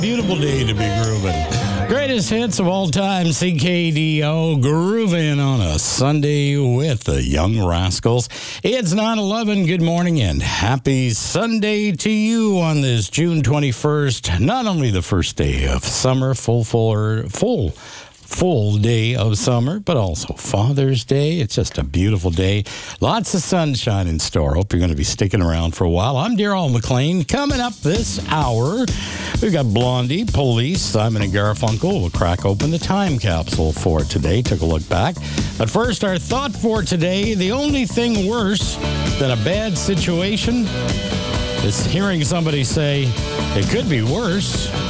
Beautiful day to be grooving. Greatest hits of all time, CKDO, grooving on a Sunday with the Young Rascals. It's 9/11. Good morning and happy Sunday to you on this June 21st. Not only the first day of summer, full day of summer, but also Father's Day. It's just a beautiful day. Lots of sunshine in store. Hope you're going to be sticking around for a while. I'm Daryl McLean. Coming up this hour, we've got Blondie, Police, Simon and Garfunkel. We'll crack open the time capsule for today. Took a look back. But first, our thought for today: the only thing worse than a bad situation is hearing somebody say, it could be worse.